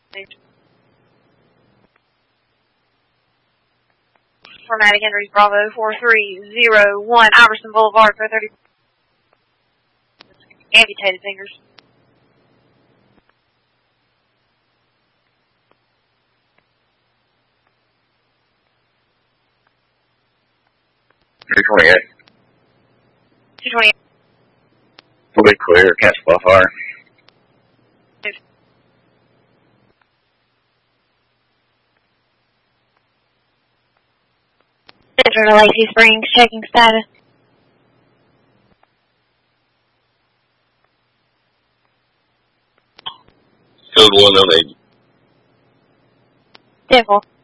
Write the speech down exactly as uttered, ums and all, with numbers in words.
Formatting Henry's Bravo four three zero one, Iverson Boulevard, four thirty. Amputated fingers. two twenty-eight. two twenty-eight. Will be clear, can't spot fire. Enter to Lacey Springs, checking status. Code one oh eight. Simple.